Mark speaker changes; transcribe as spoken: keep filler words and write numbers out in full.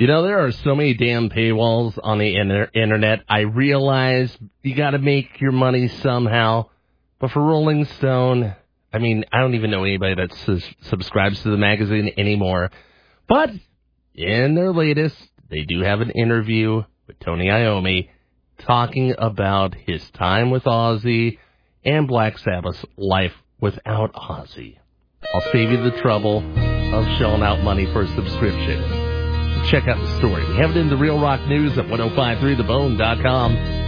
Speaker 1: You know, there are so many damn paywalls on the inter- internet. I realize you got to make your money somehow. But for Rolling Stone, I mean, I don't even know anybody that sus- subscribes to the magazine anymore. But in their latest, they do have an interview with Tony Iommi talking about his time with Ozzy and Black Sabbath's life without Ozzy. I'll save you the trouble of shelling out money for a subscription. Check out the story. We have it in the Real Rock News at ten fifty-three the bone dot com.